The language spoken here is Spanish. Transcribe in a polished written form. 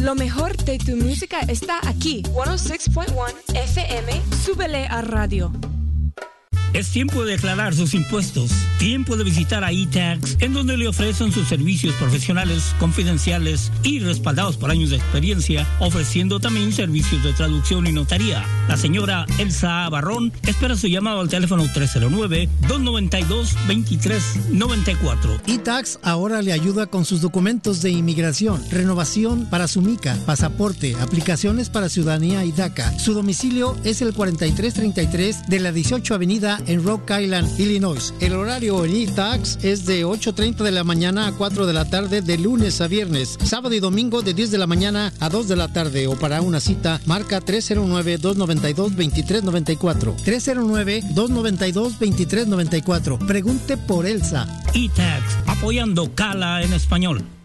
Lo mejor de tu música está aquí. 106.1 FM. Súbele a radio. Es tiempo de declarar sus impuestos. Tiempo de visitar a eTax, en donde le ofrecen sus servicios profesionales, confidenciales y respaldados por años de experiencia, ofreciendo también servicios de traducción y notaría. La señora Elsa Barrón espera su llamado al teléfono 309-292-2394. eTax ahora le ayuda con sus documentos de inmigración, renovación para su mica, pasaporte, aplicaciones para ciudadanía y DACA. Su domicilio es el 4333 de la 18 Avenida en Rock Island, Illinois. El horario en eTax es de 8:30 de la mañana a 4 de la tarde de lunes a viernes, sábado y domingo de 10 de la mañana a 2 de la tarde, o para una cita marca 309-292-2394. 309-292-2394. Pregunte por Elsa. eTax, apoyando Cala en español.